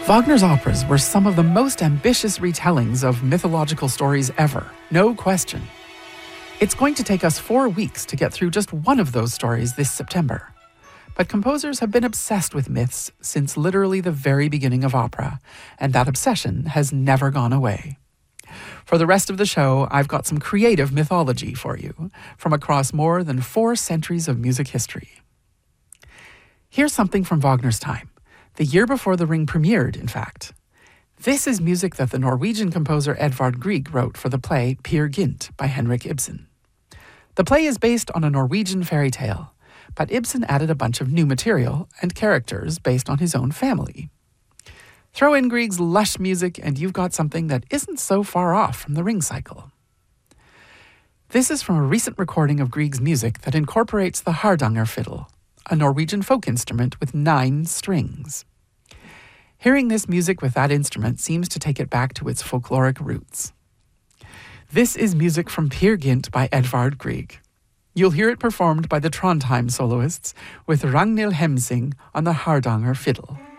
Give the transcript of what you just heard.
Wagner's operas were some of the most ambitious retellings of mythological stories ever, no question. It's going to take us 4 weeks to get through just one of those stories this September. But composers have been obsessed with myths since literally the very beginning of opera, and that obsession has never gone away. For the rest of the show, I've got some creative mythology for you from across more than 4 centuries of music history. Here's something from Wagner's time, the year before The Ring premiered, in fact. This is music that the Norwegian composer Edvard Grieg wrote for the play Peer Gynt by Henrik Ibsen. The play is based on a Norwegian fairy tale, but Ibsen added a bunch of new material and characters based on his own family. Throw in Grieg's lush music and you've got something that isn't so far off from the Ring cycle. This is from a recent recording of Grieg's music that incorporates the Hardanger fiddle, a Norwegian folk instrument with 9 strings. Hearing this music with that instrument seems to take it back to its folkloric roots. This is music from Peer Gynt by Edvard Grieg. You'll hear it performed by the Trondheim soloists with Ragnhild Hemsing on the Hardanger fiddle.